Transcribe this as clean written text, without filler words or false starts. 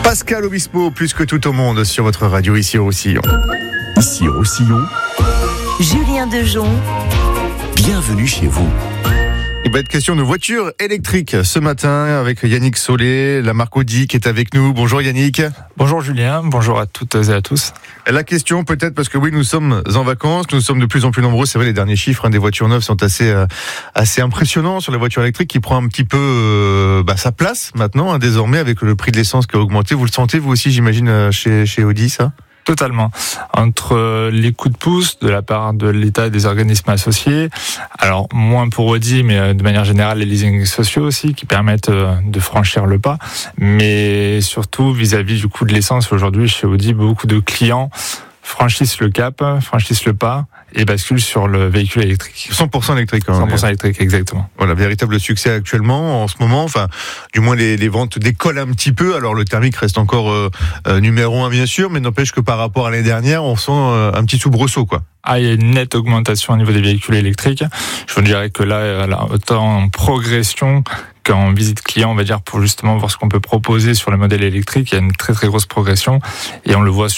Pascal Obispo, plus que tout au monde sur votre radio ici au Roussillon. Ici au Roussillon, Julien Dejon. bienvenue chez vous. Il va être question de voitures électriques ce matin avec Yannick Solé, la marque Audi qui est avec nous. Bonjour Yannick. Bonjour Julien, bonjour à toutes et à tous. La question peut-être parce que oui, nous sommes en vacances, nous sommes de plus en plus nombreux. C'est vrai, les derniers chiffres des voitures neuves sont assez impressionnants sur les voitures électriques qui prend un petit peu sa place maintenant désormais avec le prix de l'essence qui a augmenté. Vous le sentez vous aussi, j'imagine, chez Audi ça ? Totalement. Entre les coups de pouce de la part de l'État et des organismes associés, alors moins pour Audi, mais de manière générale les leasings sociaux aussi qui permettent de franchir le pas, mais surtout vis-à-vis du coût de l'essence aujourd'hui chez Audi, beaucoup de clients franchissent le cap, franchissent le pas et basculent sur le véhicule électrique. 100% électrique. 100% électrique, exactement. Voilà, véritable succès actuellement en ce moment. Enfin, du moins les ventes décollent un petit peu. Alors le thermique reste encore numéro 1 bien sûr, mais n'empêche que par rapport à l'année dernière, on sent un petit soubresaut quoi. Ah, il y a une nette augmentation au niveau des véhicules électriques. Je vous dirais que là, autant en progression qu'en visite client, on va dire, pour justement voir ce qu'on peut proposer sur le modèle électrique, il y a une très très grosse progression et on le voit